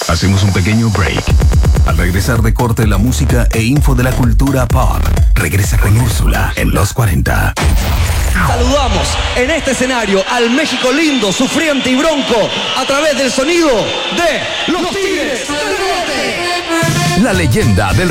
Hacemos un pequeño break. Al regresar de corte, la música e info de la cultura pop. Regresa con Úrsula en los 40. Saludamos en este escenario al México lindo, sufriente y bronco a través del sonido de Los Tigres del Norte. La leyenda del